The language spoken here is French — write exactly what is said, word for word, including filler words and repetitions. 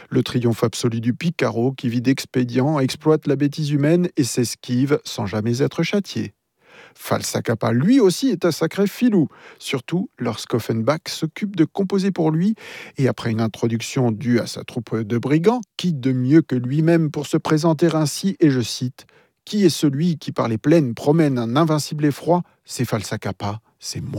Le triomphe absolu du Picaro qui vit d'expédients, exploite la bêtise humaine et s'esquive sans jamais être châtié. Falsacapa, lui aussi, est un sacré filou, surtout lorsqu'Offenbach s'occupe de composer pour lui, et après une introduction due à sa troupe de brigands, qui de mieux que lui-même pour se présenter ainsi, et je cite, « Qui est celui qui par les plaines promène un invincible effroi ? C'est Falsacapa, c'est moi ».